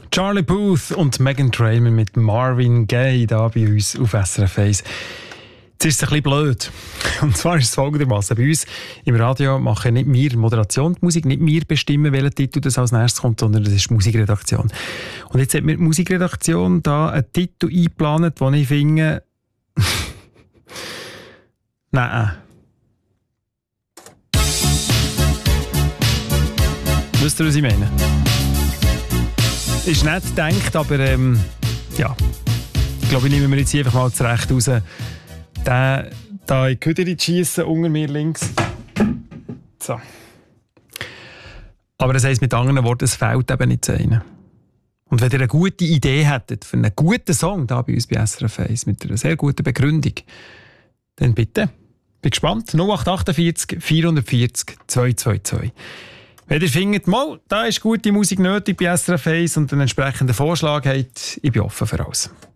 Charlie Puth und Meghan Trainor mit Marvin Gaye da bei uns auf SRF 1. Jetzt ist es ein bisschen blöd. Und zwar ist es folgendermaßen. Bei uns im Radio machen nicht wir Moderation, die Musik, nicht wir bestimmen, welcher Titel das als nächstes kommt, sondern das ist die Musikredaktion. Und jetzt hat mir die Musikredaktion da einen Titel eingeplant, den ich finde... Nein. Wisst ihr, was ich meine? Ist nett gedacht, aber ja. Ich glaube, ich nehme mir jetzt einfach mal zurecht raus. Den da in die Küderi schiessen, unter mir links. So. Aber das heisst mit anderen Worten, es fehlt eben nicht zu einem. Und wenn ihr eine gute Idee hättet für einen guten Song da bei uns bei SRF 1 mit einer sehr guten Begründung, dann bitte. Bin gespannt. 0848 440 222. Wenn ihr findet, mal, da ist gute Musik nötig bei SRF 1 und einen entsprechenden Vorschlag habt, ich bin offen für alles.